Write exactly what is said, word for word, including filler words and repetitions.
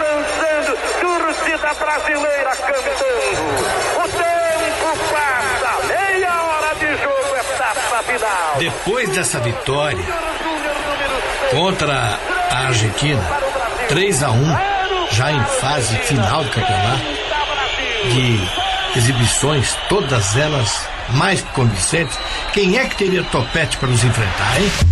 dançando, torcida brasileira cantando. O tempo passa, meia hora de jogo, etapa final. Depois dessa vitória contra a Argentina, três a um, já em fase final do campeonato, de exibições, todas elas mais convincentes, quem é que teria topete para nos enfrentar, hein?